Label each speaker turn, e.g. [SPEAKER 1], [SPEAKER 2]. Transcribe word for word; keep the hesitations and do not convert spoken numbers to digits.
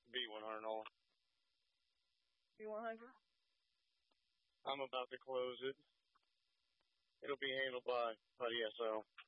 [SPEAKER 1] B one hundred, Nolan.
[SPEAKER 2] B one hundred?
[SPEAKER 1] I'm about to close it. It'll be handled by, by the S O.